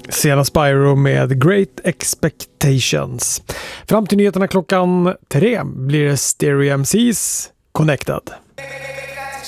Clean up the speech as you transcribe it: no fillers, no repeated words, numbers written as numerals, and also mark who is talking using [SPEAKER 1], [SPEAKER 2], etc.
[SPEAKER 1] Sena Spyro med Great Expectations. Fram till nyheterna klockan 3 blir det Stereo MCs Connected.